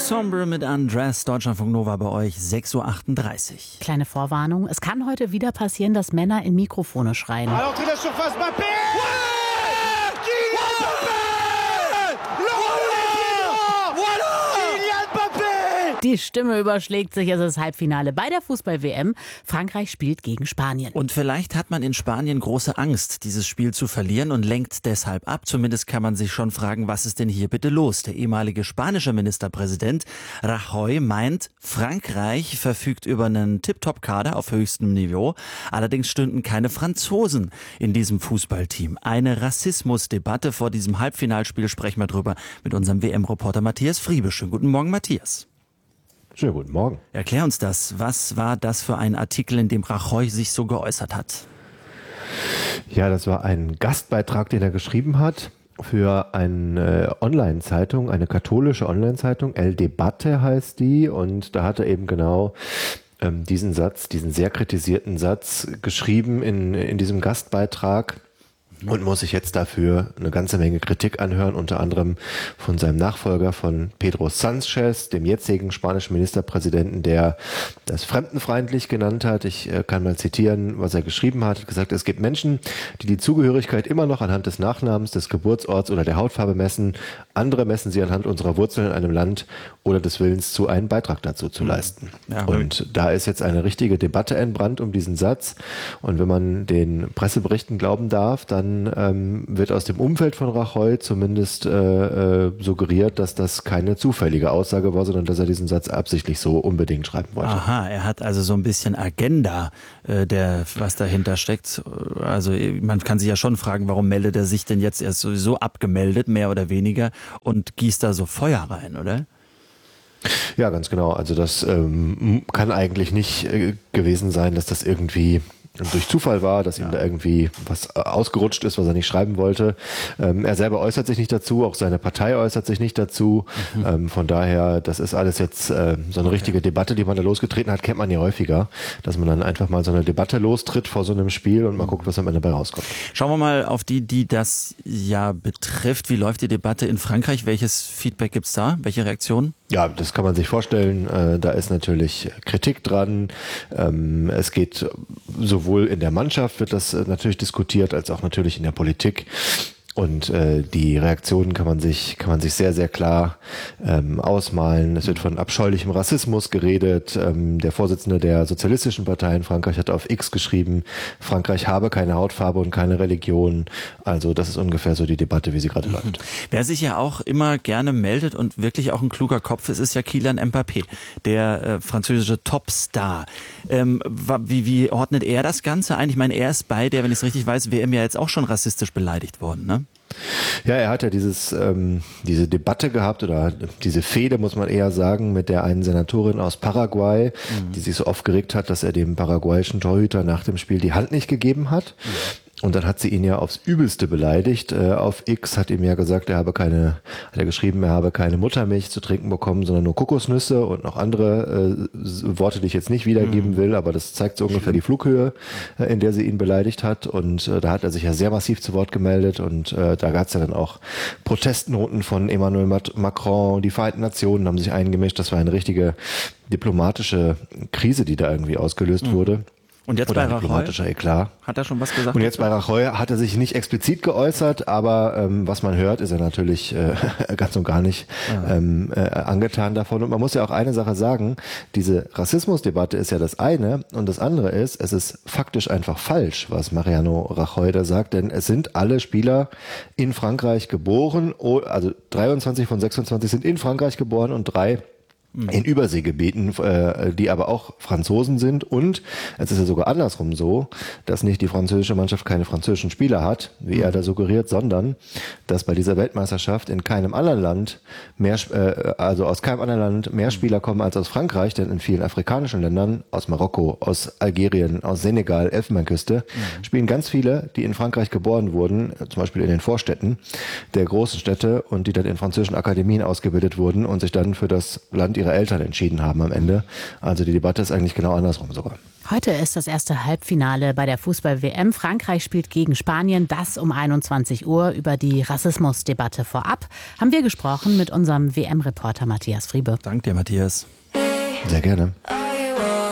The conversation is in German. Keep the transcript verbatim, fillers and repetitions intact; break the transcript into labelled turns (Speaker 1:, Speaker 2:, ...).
Speaker 1: Sombre mit Undress, Deutschlandfunk Nova bei euch, sechs Uhr achtunddreißig.
Speaker 2: Kleine Vorwarnung, es kann heute wieder passieren, dass Männer in Mikrofone schreien. Die Stimme überschlägt sich, es ist Halbfinale bei der Fußball-W M. Frankreich spielt gegen Spanien.
Speaker 1: Und vielleicht hat man in Spanien große Angst, dieses Spiel zu verlieren und lenkt deshalb ab. Zumindest kann man sich schon fragen, was ist denn hier bitte los? Der ehemalige spanische Ministerpräsident Rajoy meint, Frankreich verfügt über einen Tip-Top-Kader auf höchstem Niveau. Allerdings stünden keine Franzosen in diesem Fußballteam. Eine Rassismusdebatte vor diesem Halbfinalspiel, sprechen wir drüber mit unserem W M-Reporter Matthias Friebe. Schönen guten Morgen, Matthias.
Speaker 3: Schönen guten Morgen.
Speaker 1: Erklär uns das. Was war das für ein Artikel, in dem Rajoy sich so geäußert hat?
Speaker 3: Ja, das war ein Gastbeitrag, den er geschrieben hat für eine Online-Zeitung, eine katholische Online-Zeitung. El Debate heißt die. Und da hat er eben genau ähm, diesen Satz, diesen sehr kritisierten Satz geschrieben in, in diesem Gastbeitrag. Und muss sich jetzt dafür eine ganze Menge Kritik anhören, unter anderem von seinem Nachfolger, von Pedro Sánchez, dem jetzigen spanischen Ministerpräsidenten, der das fremdenfeindlich genannt hat. Ich äh, kann mal zitieren, was er geschrieben hat. Er hat gesagt, es gibt Menschen, die die Zugehörigkeit immer noch anhand des Nachnamens, des Geburtsorts oder der Hautfarbe messen. Andere messen sie anhand unserer Wurzeln in einem Land oder des Willens zu, einen Beitrag dazu zu leisten. Ja, und da ist jetzt eine richtige Debatte entbrannt um diesen Satz. Und wenn man den Presseberichten glauben darf, dann Ähm, wird aus dem Umfeld von Rajoy zumindest äh, äh, suggeriert, dass das keine zufällige Aussage war, sondern dass er diesen Satz absichtlich so unbedingt schreiben wollte.
Speaker 1: Aha, er hat also so ein bisschen Agenda, äh, der, was dahinter steckt. Also man kann sich ja schon fragen, warum meldet er sich denn jetzt erst sowieso abgemeldet, mehr oder weniger, und gießt da so Feuer rein, oder?
Speaker 3: Ja, ganz genau. Also das ähm, kann eigentlich nicht äh, gewesen sein, dass das irgendwie durch Zufall war, dass ihm ja. da irgendwie was ausgerutscht ist, was er nicht schreiben wollte. Ähm, er selber äußert sich nicht dazu, auch seine Partei äußert sich nicht dazu. Mhm. Ähm, von daher, das ist alles jetzt äh, so eine richtige Debatte, die man da losgetreten hat, kennt man ja häufiger, dass man dann einfach mal so eine Debatte lostritt vor so einem Spiel und mal guckt, was am Ende dabei rauskommt.
Speaker 1: Schauen wir mal auf die, die das ja betrifft. Wie läuft die Debatte in Frankreich? Welches Feedback gibt's da? Welche Reaktionen?
Speaker 3: Ja, das kann man sich vorstellen. Äh, da ist natürlich Kritik dran. Ähm, es geht sowohl in der Mannschaft wird das äh, natürlich diskutiert, als auch natürlich in der Politik. Und äh, die Reaktionen kann man sich kann man sich sehr, sehr klar ähm, ausmalen. Es wird von abscheulichem Rassismus geredet. Ähm, der Vorsitzende der Sozialistischen Partei in Frankreich hat auf X geschrieben, Frankreich habe keine Hautfarbe und keine Religion. Also das ist ungefähr so die Debatte, wie sie gerade läuft.
Speaker 1: Wer sich ja auch immer gerne meldet und wirklich auch ein kluger Kopf ist, ist ja Kylian Mbappé, der äh, französische Topstar. Ähm, wie, wie ordnet er das Ganze ein? Ich meine, er ist bei der, wenn ich es richtig weiß, W M ja jetzt auch schon rassistisch beleidigt worden, ne?
Speaker 3: Ja, er hat ja dieses, ähm, diese Debatte gehabt oder diese Fehde, muss man eher sagen, mit der einen Senatorin aus Paraguay, mhm. die sich so aufgeregt hat, dass er dem paraguayischen Torhüter nach dem Spiel die Hand nicht gegeben hat. Ja. Und dann hat sie ihn ja aufs Übelste beleidigt. Äh, auf X hat ihm ja gesagt, er habe keine, hat er geschrieben, er habe keine Muttermilch zu trinken bekommen, sondern nur Kokosnüsse und noch andere äh, Worte, die ich jetzt nicht wiedergeben will, aber das zeigt so ungefähr die Flughöhe, äh, in der sie ihn beleidigt hat. Und äh, da hat er sich ja sehr massiv zu Wort gemeldet und äh, da gab es ja dann auch Protestnoten von Emmanuel Macron, die Vereinten Nationen haben sich eingemischt. Das war eine richtige diplomatische Krise, die da irgendwie ausgelöst mhm. wurde.
Speaker 1: Und jetzt
Speaker 3: Oder
Speaker 1: bei Rajoy?
Speaker 3: Eklat.
Speaker 1: Hat er schon was gesagt?
Speaker 3: Und jetzt bei Rajoy hat er sich nicht explizit geäußert, aber ähm, was man hört, ist er natürlich äh, ganz und gar nicht ja. ähm, äh, angetan davon. Und man muss ja auch eine Sache sagen, diese Rassismusdebatte ist ja das eine und das andere ist, es ist faktisch einfach falsch, was Mariano Rajoy da sagt, denn es sind alle Spieler in Frankreich geboren, also dreiundzwanzig von sechsundzwanzig sind in Frankreich geboren und drei in Überseegebieten, äh, die aber auch Franzosen sind. Und es ist ja sogar andersrum so, dass nicht die französische Mannschaft keine französischen Spieler hat, wie er da suggeriert, sondern dass bei dieser Weltmeisterschaft in keinem anderen Land mehr, äh, also aus keinem anderen Land mehr Spieler kommen als aus Frankreich, denn in vielen afrikanischen Ländern, aus Marokko, aus Algerien, aus Senegal, Elfenbeinküste, mhm. spielen ganz viele, die in Frankreich geboren wurden, zum Beispiel in den Vorstädten der großen Städte und die dann in französischen Akademien ausgebildet wurden und sich dann für das Land ihre Eltern entschieden haben am Ende. Also die Debatte ist eigentlich genau andersrum sogar.
Speaker 2: Heute ist das erste Halbfinale bei der Fußball-W M. Frankreich spielt gegen Spanien. Das um einundzwanzig Uhr. Über die Rassismusdebatte vorab haben wir gesprochen mit unserem W M-Reporter Matthias Friebe.
Speaker 1: Danke dir, Matthias.
Speaker 3: Sehr gerne.